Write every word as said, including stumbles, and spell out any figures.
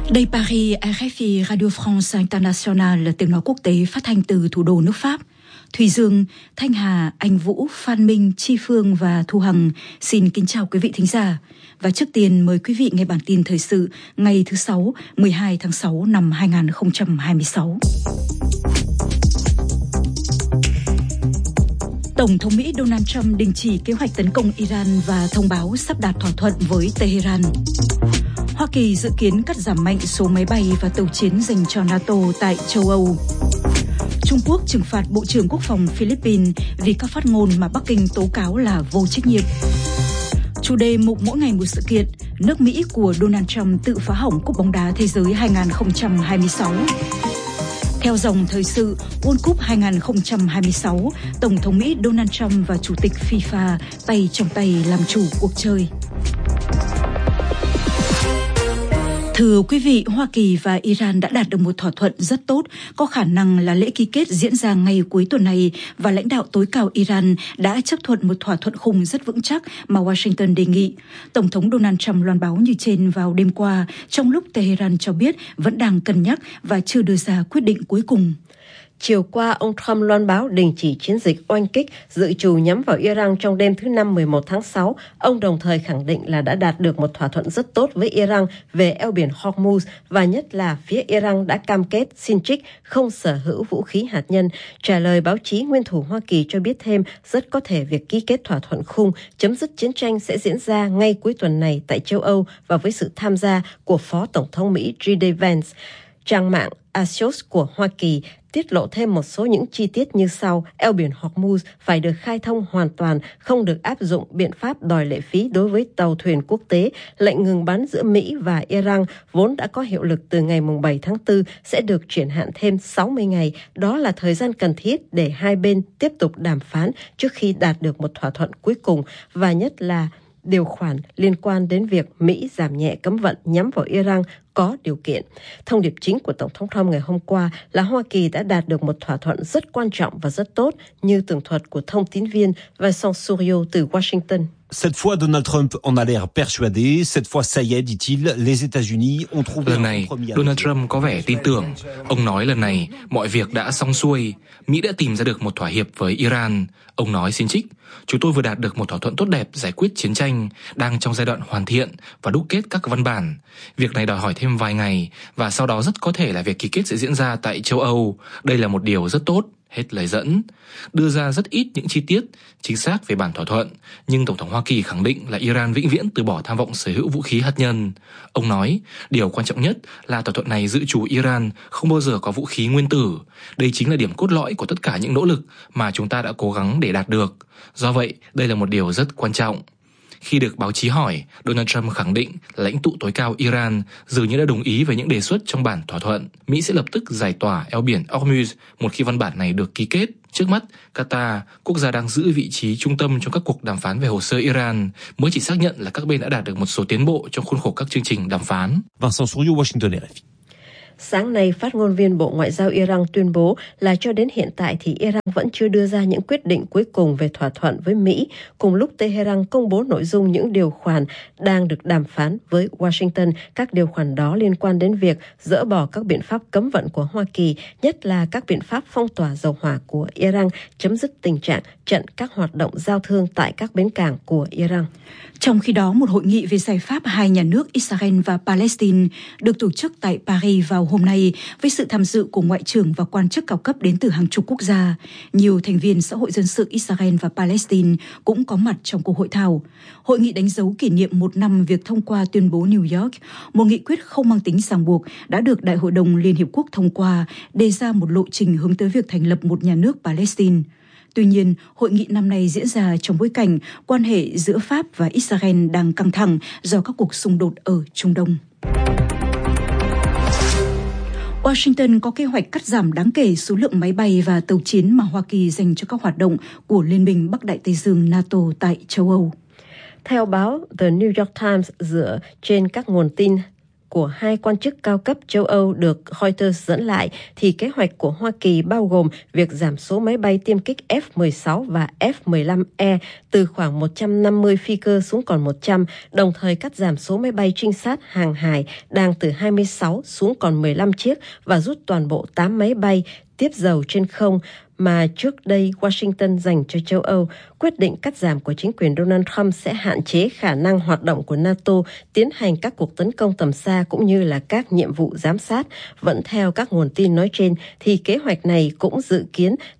Đây Paris, rờ ép i Radio France International, tiếng nói quốc tế phát thanh từ thủ đô nước Pháp. Thùy Dương, Thanh Hà, Anh Vũ, Phan Minh, Chi Phương và Thu Hằng xin kính chào quý vị thính giả. Và trước tiên mời quý vị nghe bản tin thời sự ngày thứ Sáu, mười hai tháng sáu năm hai nghìn không trăm hai mươi sáu. Tổng thống Mỹ Donald Trump đình chỉ kế hoạch tấn công Iran và thông báo sắp đạt thỏa thuận với Tehran. Hoa Kỳ dự kiến cắt giảm mạnh số máy bay và tàu chiến dành cho NATO tại châu Âu. Trung Quốc trừng phạt Bộ trưởng Quốc phòng Philippines vì các phát ngôn mà Bắc Kinh tố cáo là vô trách nhiệm. Chủ đề mục mỗi ngày một sự kiện, nước Mỹ của Donald Trump tự phá hỏng Cúp bóng đá thế giới hai nghìn không trăm hai mươi sáu. Theo dòng thời sự, World Cup hai nghìn không trăm hai mươi sáu, Tổng thống Mỹ Donald Trump và Chủ tịch FIFA tay trong tay làm chủ cuộc chơi. Thưa quý vị, Hoa Kỳ và Iran đã đạt được một thỏa thuận rất tốt, có khả năng là lễ ký kết diễn ra ngay cuối tuần này và lãnh đạo tối cao Iran đã chấp thuận một thỏa thuận khung rất vững chắc mà Washington đề nghị. Tổng thống Donald Trump loan báo như trên vào đêm qua, trong lúc Tehran cho biết vẫn đang cân nhắc và chưa đưa ra quyết định cuối cùng. Chiều qua, ông Trump loan báo đình chỉ chiến dịch oanh kích dự trù nhắm vào Iran trong đêm thứ Năm mười một tháng sáu. Ông đồng thời khẳng định là đã đạt được một thỏa thuận rất tốt với Iran về eo biển Hormuz và nhất là phía Iran đã cam kết xin trích không sở hữu vũ khí hạt nhân. Trả lời báo chí, nguyên thủ Hoa Kỳ cho biết thêm rất có thể việc ký kết thỏa thuận khung chấm dứt chiến tranh sẽ diễn ra ngay cuối tuần này tại châu Âu và với sự tham gia của Phó Tổng thống Mỹ gi đi Vance. Trang mạng Axios của Hoa Kỳ tiết lộ thêm một số những chi tiết như sau. Eo biển Hormuz phải được khai thông hoàn toàn, không được áp dụng biện pháp đòi lệ phí đối với tàu thuyền quốc tế. Lệnh ngừng bắn giữa Mỹ và Iran vốn đã có hiệu lực từ ngày bảy tháng tư sẽ được chuyển hạn thêm sáu mươi ngày. Đó là thời gian cần thiết để hai bên tiếp tục đàm phán trước khi đạt được một thỏa thuận cuối cùng, và nhất là điều khoản liên quan đến việc Mỹ giảm nhẹ cấm vận nhắm vào Iran có điều kiện. Thông điệp chính của Tổng thống Trump ngày hôm qua là Hoa Kỳ đã đạt được một thỏa thuận rất quan trọng và rất tốt, như tường thuật của thông tín viên Vincent Souriau từ Washington. Cette fois, Donald Trump en a l'air persuadé. Cette fois, ça y est, dit-il, les États-Unis ont trouvé. Lần này, Donald Trump có vẻ tin tưởng. Ông nói lần này, mọi việc đã xong xuôi. Mỹ đã tìm ra được một thỏa hiệp với Iran. Ông nói xin trích. Chúng tôi vừa đạt được một thỏa thuận tốt đẹp giải quyết chiến tranh, đang trong giai đoạn hoàn thiện và đúc kết các văn bản. Việc này đòi hỏi thêm vài ngày, và sau đó rất có thể là việc ký kết sẽ diễn ra tại châu Âu. Đây là một điều rất tốt. Hết lời dẫn. Đưa ra rất ít những chi tiết chính xác về bản thỏa thuận, nhưng Tổng thống Hoa Kỳ khẳng định là Iran vĩnh viễn từ bỏ tham vọng sở hữu vũ khí hạt nhân. Ông nói, điều quan trọng nhất là thỏa thuận này dự trù Iran không bao giờ có vũ khí nguyên tử. Đây chính là điểm cốt lõi của tất cả những nỗ lực mà chúng ta đã cố gắng để đạt được. Do vậy, đây là một điều rất quan trọng. Khi được báo chí hỏi, Donald Trump khẳng định lãnh tụ tối cao Iran dường như đã đồng ý với những đề xuất trong bản thỏa thuận. Mỹ sẽ lập tức giải tỏa eo biển Hormuz một khi văn bản này được ký kết. Trước mắt, Qatar, quốc gia đang giữ vị trí trung tâm trong các cuộc đàm phán về hồ sơ Iran, mới chỉ xác nhận là các bên đã đạt được một số tiến bộ trong khuôn khổ các chương trình đàm phán. Vincent Souriau, Washington, rờ ép i. Sáng nay, phát ngôn viên Bộ Ngoại giao Iran tuyên bố là cho đến hiện tại thì Iran vẫn chưa đưa ra những quyết định cuối cùng về thỏa thuận với Mỹ, cùng lúc Tehran công bố nội dung những điều khoản đang được đàm phán với Washington. Các điều khoản đó liên quan đến việc dỡ bỏ các biện pháp cấm vận của Hoa Kỳ, nhất là các biện pháp phong tỏa dầu hỏa của Iran, chấm dứt tình trạng chặn các hoạt động giao thương tại các bến cảng của Iran. Trong khi đó, một hội nghị về giải pháp hai nhà nước Israel và Palestine được tổ chức tại Paris vào hôm nay với sự tham dự của ngoại trưởng và quan chức cao cấp đến từ hàng chục quốc gia. Nhiều thành viên xã hội dân sự Israel và Palestine cũng có mặt trong cuộc hội thảo. Hội nghị đánh dấu kỷ niệm một năm việc thông qua tuyên bố New York, một nghị quyết không mang tính ràng buộc đã được Đại hội đồng Liên Hiệp Quốc thông qua, đề ra một lộ trình hướng tới việc thành lập một nhà nước Palestine. Tuy nhiên, hội nghị năm nay diễn ra trong bối cảnh quan hệ giữa Pháp và Israel đang căng thẳng do các cuộc xung đột ở Trung Đông. Washington có kế hoạch cắt giảm đáng kể số lượng máy bay và tàu chiến mà Hoa Kỳ dành cho các hoạt động của Liên minh Bắc Đại Tây Dương NATO tại châu Âu. Theo báo The New York Times dựa trên các nguồn tin của hai quan chức cao cấp châu Âu được Reuters dẫn lại, thì kế hoạch của Hoa Kỳ bao gồm việc giảm số máy bay tiêm kích F mười sáu và F mười lăm E từ khoảng một trăm năm mươi phi cơ xuống còn một trăm, đồng thời cắt giảm số máy bay trinh sát hàng hải đang từ hai mươi sáu xuống còn mười lăm chiếc và rút toàn bộ tám máy bay tiếp dầu trên không mà trước đây Washington dành cho châu Âu. Quyết định cắt giảm của chính quyền Donald Trump sẽ hạn chế khả năng hoạt động của NATO tiến hành các cuộc tấn công tầm xa cũng như là các nhiệm vụ giám sát. Vẫn theo các nguồn tin nói trên, thì kế hoạch này cũng dự kiến